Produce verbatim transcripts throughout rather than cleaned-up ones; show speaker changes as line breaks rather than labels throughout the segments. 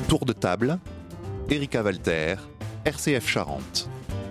Tour de table, Erika Walter, R C F Charente.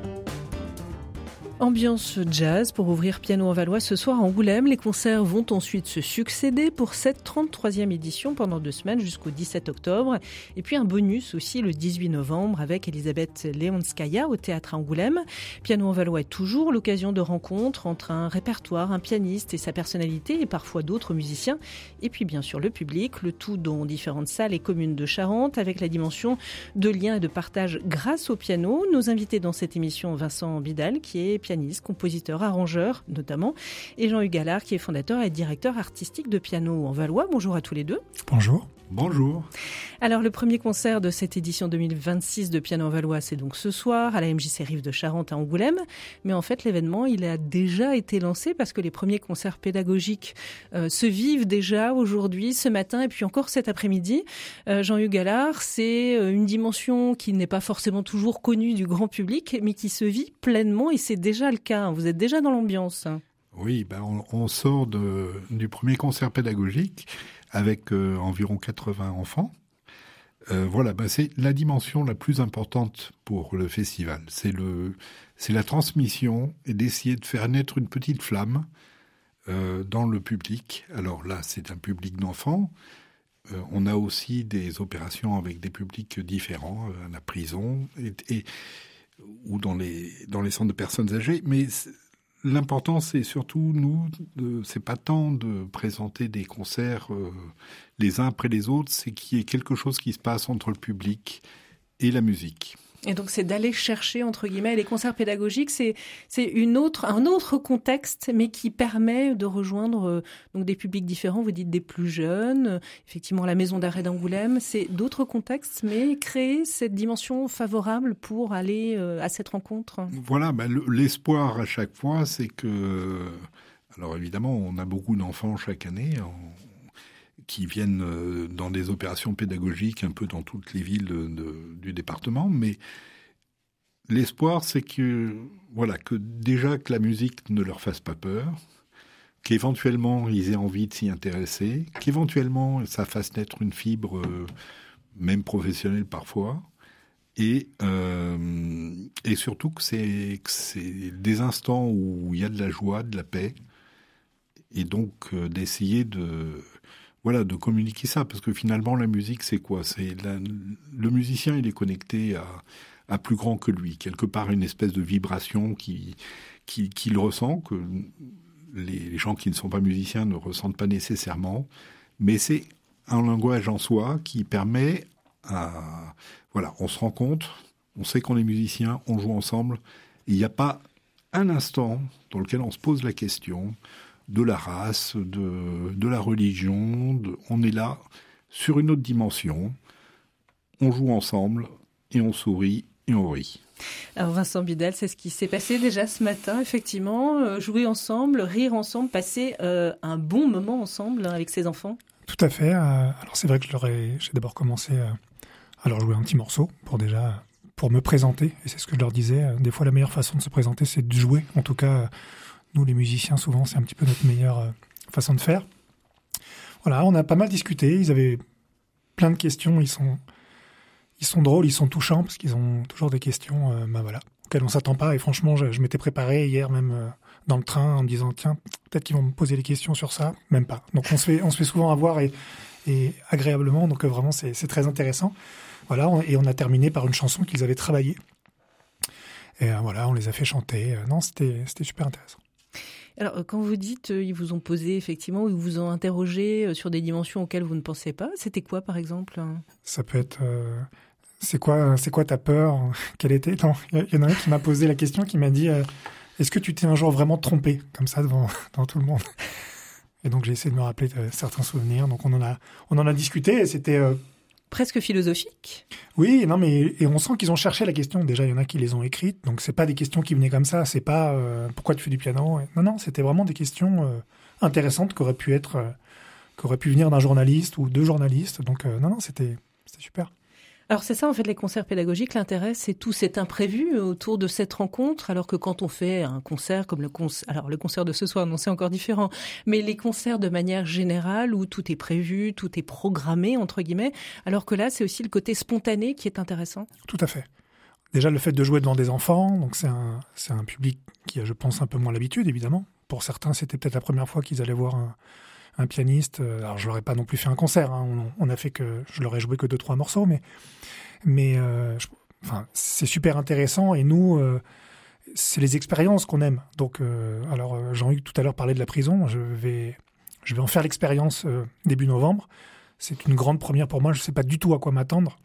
Ambiance jazz pour ouvrir Piano en Valois ce soir à Angoulême. Les concerts vont ensuite se succéder pour cette trente-troisième édition pendant deux semaines jusqu'au dix-sept octobre. Et puis un bonus aussi le dix-huit novembre avec Elisabeth Leonskaya au théâtre à Angoulême. Piano en Valois est toujours l'occasion de rencontres entre un répertoire, un pianiste et sa personnalité et parfois d'autres musiciens. Et puis bien sûr le public, le tout dans différentes salles et communes de Charente avec la dimension de lien et de partage grâce au piano. Nos invités dans cette émission, Vincent Bidal qui est pianiste, compositeur, arrangeur notamment, et Jean-Hugues Gallard qui est fondateur et directeur artistique de Piano en Valois. Bonjour à tous les deux.
Bonjour.
Bonjour.
Alors le premier concert de cette édition deux mille vingt-six de Piano en Valois, c'est donc ce soir à la M J C Rive de Charente à Angoulême. Mais en fait l'événement il a déjà été lancé parce que les premiers concerts pédagogiques euh, se vivent déjà aujourd'hui, ce matin et puis encore cet après-midi. Euh, Jean-Hugues Gallard, c'est une dimension qui n'est pas forcément toujours connue du grand public mais qui se vit pleinement et c'est déjà le cas. Vous êtes déjà dans l'ambiance.
Oui, ben on, on sort de, du premier concert pédagogique avec euh, environ quatre-vingts enfants. Euh, voilà, ben c'est la dimension la plus importante pour le festival. C'est le, c'est la transmission et d'essayer de faire naître une petite flamme euh, dans le public. Alors là, c'est un public d'enfants. Euh, on a aussi des opérations avec des publics différents, euh, à la prison et, et, ou dans les, dans les centres de personnes âgées. Mais l'important, c'est surtout, nous, de, c'est pas tant de présenter des concerts euh, les uns après les autres, c'est qu'il y ait quelque chose qui se passe entre le public et la musique.
Et donc, c'est d'aller chercher, entre guillemets, les concerts pédagogiques, c'est, c'est une autre, un autre contexte, mais qui permet de rejoindre euh, donc des publics différents. Vous dites des plus jeunes, euh, effectivement, la maison d'arrêt d'Angoulême, c'est d'autres contextes, mais créer cette dimension favorable pour aller euh, à cette rencontre.
Voilà, ben, le, l'espoir à chaque fois, c'est que... Alors évidemment, on a beaucoup d'enfants chaque année en, qui viennent dans des opérations pédagogiques un peu dans toutes les villes de, de, du département, mais l'espoir, c'est que, voilà, que déjà que la musique ne leur fasse pas peur, qu'éventuellement ils aient envie de s'y intéresser, qu'éventuellement ça fasse naître une fibre, euh, même professionnelle parfois, et, euh, et surtout que c'est, que c'est des instants où il y a de la joie, de la paix, et donc euh, d'essayer de... Voilà, de communiquer ça, parce que finalement, la musique, c'est quoi ? C'est la, le musicien, il est connecté à, à plus grand que lui. Quelque part, une espèce de vibration qui, qui, qu'il ressent, que les, les gens qui ne sont pas musiciens ne ressentent pas nécessairement. Mais c'est un langage en soi qui permet à... Voilà, on se rencontre, on sait qu'on est musicien, on joue ensemble. Il n'y a pas un instant dans lequel on se pose la question de la race, de, de la religion. De, on est là sur une autre dimension. On joue ensemble et on sourit et on rit.
Alors Vincent Bidal, c'est ce qui s'est passé déjà ce matin, effectivement. Euh, jouer ensemble, rire ensemble, passer euh, un bon moment ensemble avec ses enfants.
Tout à fait. Euh, alors c'est vrai que je leur ai, j'ai d'abord commencé euh, à leur jouer un petit morceau pour déjà pour me présenter. Et c'est ce que je leur disais. Euh, des fois, la meilleure façon de se présenter, c'est de jouer. En tout cas... Euh, Nous, les musiciens, souvent, c'est un petit peu notre meilleure euh, façon de faire. Voilà, on a pas mal discuté. Ils avaient plein de questions. Ils sont, ils sont drôles, ils sont touchants parce qu'ils ont toujours des questions euh, ben voilà, auxquelles on ne s'attend pas. Et franchement, je, je m'étais préparé hier même euh, dans le train en me disant tiens, peut-être qu'ils vont me poser des questions sur ça. Même pas. Donc, on se fait, on se fait souvent avoir et, et agréablement. Donc, euh, vraiment, c'est, c'est très intéressant. Voilà, on, et on a terminé par une chanson qu'ils avaient travaillée. Et euh, voilà, on les a fait chanter. Euh, non, c'était, c'était super intéressant.
Alors, quand vous dites euh, ils vous ont posé, effectivement, ou ils vous ont interrogé euh, sur des dimensions auxquelles vous ne pensez pas, c'était quoi, par exemple ?
Ça peut être... Euh, c'est quoi, c'est quoi ta peur ? Quelle était ? Non, il y, y en a un qui m'a posé la question, qui m'a dit euh, « Est-ce que tu t'es un jour vraiment trompé ?» Comme ça, devant, devant tout le monde. Et donc, j'ai essayé de me rappeler de certains souvenirs. Donc, on en a, on en a discuté et c'était... Euh,
presque philosophique.
Oui, non, mais et on sent qu'ils ont cherché la question. Déjà, il y en a qui les ont écrites, donc c'est pas des questions qui venaient comme ça. C'est pas euh, pourquoi tu fais du piano. Non, non, c'était vraiment des questions euh, intéressantes qui auraient pu être, euh, qui auraient pu venir d'un journaliste ou deux journalistes. Donc euh, non, non, c'était, c'était super.
Alors c'est ça en fait les concerts pédagogiques, l'intérêt c'est tout cet imprévu autour de cette rencontre, alors que quand on fait un concert comme le concert, alors le concert de ce soir non c'est encore différent, mais les concerts de manière générale où tout est prévu, tout est programmé entre guillemets, alors que là c'est aussi le côté spontané qui est intéressant.
Tout à fait. Déjà le fait de jouer devant des enfants, donc c'est un, c'est un public qui a je pense un peu moins l'habitude évidemment. Pour certains c'était peut-être la première fois qu'ils allaient voir un un pianiste. Alors je leur ai pas non plus fait un concert, hein. on, on a fait que je leur ai joué que deux trois morceaux, mais mais euh, je, enfin c'est super intéressant et nous euh, c'est les expériences qu'on aime. Donc euh, alors Jean-Hugues tout à l'heure parlait de la prison, je vais je vais en faire l'expérience euh, début novembre. C'est une grande première pour moi, je sais pas du tout à quoi m'attendre.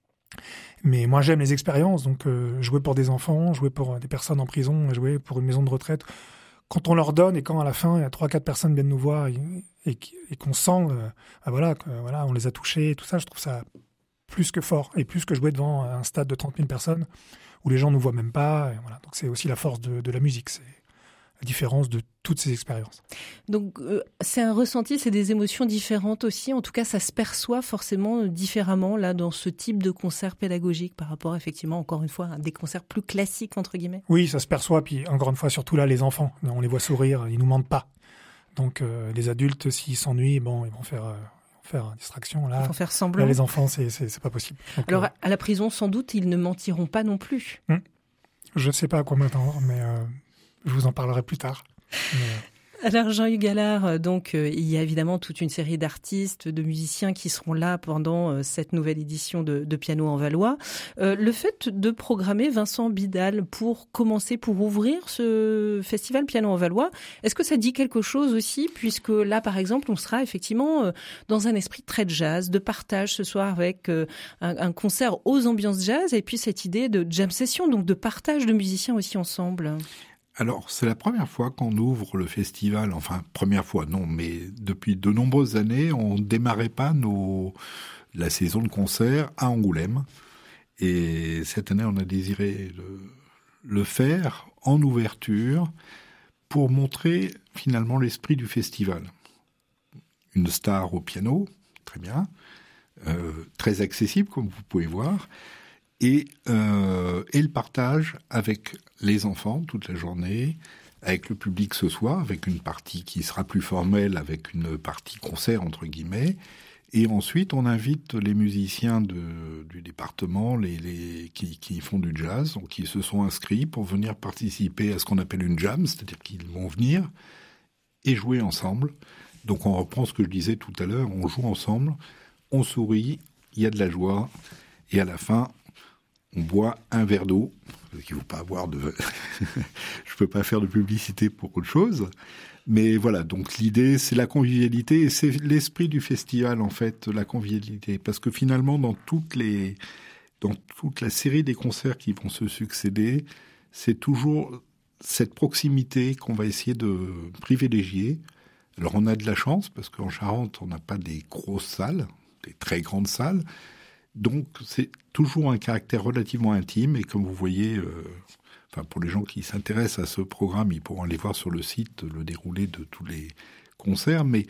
Mais moi j'aime les expériences, donc euh, jouer pour des enfants, jouer pour des personnes en prison, jouer pour une maison de retraite. Quand on leur donne et quand à la fin il y a trois quatre personnes viennent nous voir et, et, et qu'on sent euh, bah voilà que voilà on les a touchés et tout ça, je trouve ça plus que fort et plus que jouer devant un stade de trente mille personnes où les gens nous voient même pas et voilà. Donc c'est aussi la force de, de la musique, c'est la différence de toutes ces expériences.
Donc euh, c'est un ressenti, c'est des émotions différentes aussi. En tout cas, ça se perçoit forcément différemment là dans ce type de concert pédagogique par rapport effectivement encore une fois à des concerts plus classiques entre guillemets.
Oui, ça se perçoit. Puis encore une fois, surtout là, les enfants, on les voit sourire, ils nous mentent pas. Donc euh, les adultes, s'ils s'ennuient, bon, ils vont faire euh, faire distraction là.
Ils vont faire semblant.
Là, les enfants, c'est c'est, c'est pas possible. Donc,
Alors
euh,
à la prison, sans doute, ils ne mentiront pas non plus.
Hum, je sais pas à quoi m'attendre, mais euh, je vous en parlerai plus tard. Mais,
Alors Jean-Hugues Allard, donc euh, il y a évidemment toute une série d'artistes, de musiciens qui seront là pendant euh, cette nouvelle édition de, de Piano en Valois. Euh, le fait de programmer Vincent Bidal pour commencer, pour ouvrir ce festival Piano en Valois, est-ce que ça dit quelque chose aussi, puisque là par exemple on sera effectivement euh, dans un esprit très jazz, de partage ce soir avec euh, un, un concert aux ambiances jazz et puis cette idée de jam session, donc de partage de musiciens aussi ensemble.
Alors, c'est la première fois qu'on ouvre le festival, enfin, première fois, non, mais depuis de nombreuses années, on démarrait pas nos, la saison de concert à Angoulême. Et cette année, on a désiré le, le faire en ouverture pour montrer finalement l'esprit du festival. Une star au piano, très bien, euh, très accessible, comme vous pouvez voir. Et, euh, et le partage avec les enfants toute la journée, avec le public ce soir, avec une partie qui sera plus formelle, avec une partie concert entre guillemets. Et ensuite, on invite les musiciens de, du département, les, les qui, qui font du jazz, donc qui se sont inscrits pour venir participer à ce qu'on appelle une jam, c'est-à-dire qu'ils vont venir et jouer ensemble. Donc on reprend ce que je disais tout à l'heure, on joue ensemble, on sourit, il y a de la joie, et à la fin, on boit un verre d'eau, parce qu'il ne faut pas avoir de... Je peux pas faire de publicité pour autre chose. Mais voilà, donc l'idée, c'est la convivialité, et c'est l'esprit du festival, en fait, la convivialité. Parce que finalement, dans toutes les, dans toute la série des concerts qui vont se succéder, c'est toujours cette proximité qu'on va essayer de privilégier. Alors on a de la chance, parce qu'en Charente, on n'a pas des grosses salles, des très grandes salles. Donc, c'est toujours un caractère relativement intime. Et comme vous voyez, euh, enfin, pour les gens qui s'intéressent à ce programme, ils pourront aller voir sur le site le déroulé de tous les concerts. Mais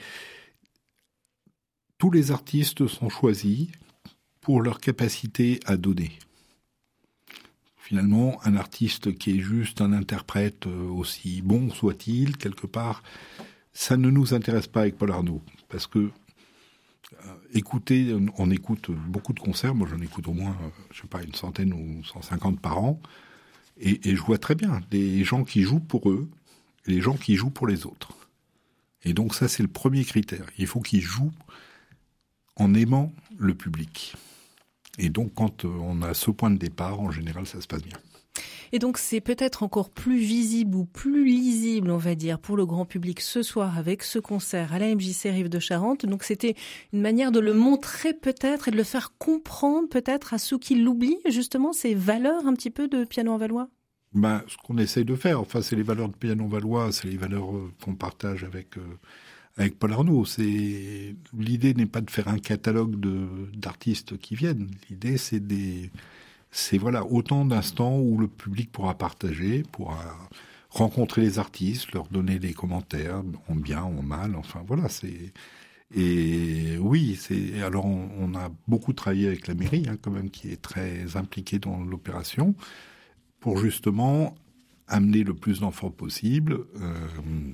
tous les artistes sont choisis pour leur capacité à donner. Finalement, un artiste qui est juste un interprète, aussi bon soit-il, quelque part, ça ne nous intéresse pas avec Paul Arnaud. Parce que écouter, on écoute beaucoup de concerts, moi j'en écoute au moins, je sais pas, une centaine ou cent cinquante par an, et, et je vois très bien les gens qui jouent pour eux, et les gens qui jouent pour les autres. Et donc ça c'est le premier critère, il faut qu'ils jouent en aimant le public. Et donc quand on a ce point de départ, en général ça se passe bien.
Et donc c'est peut-être encore plus visible ou plus lisible, on va dire, pour le grand public ce soir avec ce concert à la M J C Rive de Charente. Donc c'était une manière de le montrer peut-être et de le faire comprendre peut-être à ceux qui l'oublient, justement, ces valeurs un petit peu de Piano en Valois.
Ben, ce qu'on essaye de faire, enfin c'est les valeurs de Piano en Valois, c'est les valeurs qu'on partage avec... Euh, Avec Paul Arnaud, c'est l'idée n'est pas de faire un catalogue de d'artistes qui viennent. L'idée, c'est des, c'est voilà autant d'instants où le public pourra partager, pourra rencontrer les artistes, leur donner des commentaires en bien, en mal. Enfin voilà, c'est Et oui, c'est alors on, on a beaucoup travaillé avec la mairie, hein, quand même, qui est très impliquée dans l'opération, pour justement amener le plus d'enfants possible, euh,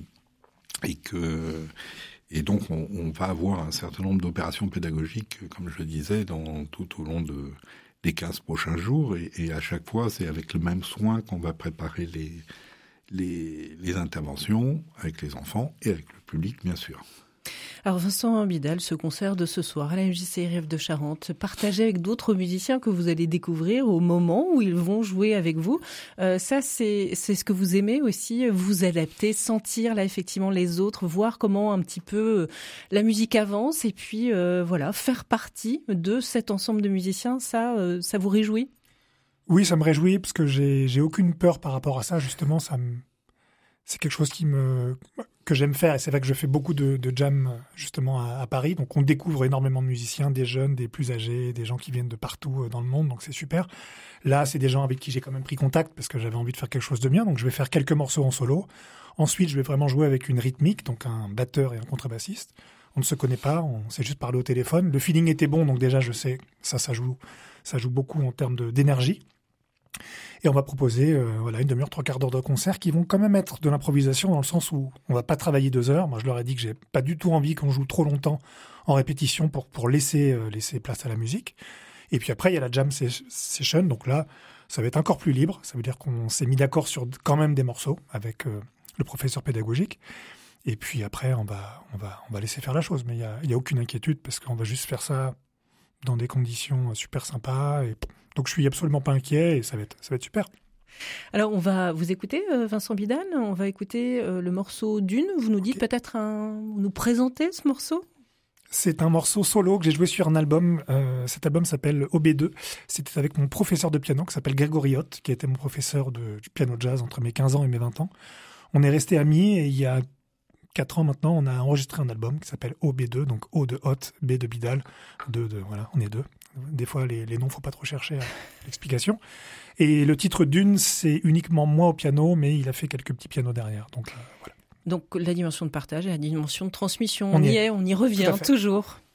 et que et donc on, on va avoir un certain nombre d'opérations pédagogiques, comme je le disais, dans tout au long de des quinze prochains jours, et, et à chaque fois c'est avec le même soin qu'on va préparer les les les interventions avec les enfants et avec le public, bien sûr.
Alors Vincent Bidal, ce concert de ce soir à la M J C R F de Charente, partagé avec d'autres musiciens que vous allez découvrir au moment où ils vont jouer avec vous. Euh, ça, c'est, c'est ce que vous aimez aussi, vous adapter, sentir là effectivement les autres, voir comment un petit peu la musique avance et puis euh, voilà, faire partie de cet ensemble de musiciens. Ça, euh, ça vous réjouit ?
Oui, ça me réjouit parce que j'ai, j'ai aucune peur par rapport à ça. Justement, ça me... c'est quelque chose qui me... que j'aime faire. Et c'est vrai que je fais beaucoup de, de jam justement à, à Paris. Donc on découvre énormément de musiciens, des jeunes, des plus âgés, des gens qui viennent de partout dans le monde. Donc c'est super. Là, c'est des gens avec qui j'ai quand même pris contact parce que j'avais envie de faire quelque chose de bien. Donc je vais faire quelques morceaux en solo. Ensuite, je vais vraiment jouer avec une rythmique, donc un batteur et un contrebassiste. On ne se connaît pas, on s'est juste parlé au téléphone. Le feeling était bon, donc déjà je sais, ça, ça joue, ça joue beaucoup en termes de, d'énergie. Et on va proposer euh, voilà, une demi-heure, trois quarts d'heure de concert qui vont quand même être de l'improvisation dans le sens où on va pas travailler deux heures. Moi, je leur ai dit que j'ai pas du tout envie qu'on joue trop longtemps en répétition pour, pour laisser, euh, laisser place à la musique. Et puis après, il y a la jam session. Donc là, ça va être encore plus libre. Ça veut dire qu'on s'est mis d'accord sur quand même des morceaux avec euh, le professeur pédagogique. Et puis après, on va, on va, on va laisser faire la chose. Mais il y a, il y a aucune inquiétude parce qu'on va juste faire ça dans des conditions super sympas. Et donc, je suis absolument pas inquiet et ça va être, ça va être super.
Alors, on va vous écouter, Vincent Bidal. On va écouter le morceau Dune. Vous nous dites okay. peut-être un... Vous nous présentez ce morceau ?
C'est un morceau solo que j'ai joué sur un album. Euh, cet album s'appelle O B deux. C'était avec mon professeur de piano qui s'appelle Grégory Hoth, qui a été mon professeur de piano jazz entre mes quinze ans et mes vingt ans. On est restés amis et il y a quatre ans maintenant, on a enregistré un album qui s'appelle O B deux, donc O de Hoth, B de Bidal, deux de, voilà, on est deux. Des fois, les, les noms, faut pas trop chercher à l'explication. Et le titre Dune, c'est uniquement moi au piano, mais il a fait quelques petits pianos derrière. Donc, euh, voilà.
Donc, la dimension de partage et la dimension de transmission,
On,
on y
est,
est, on y revient toujours.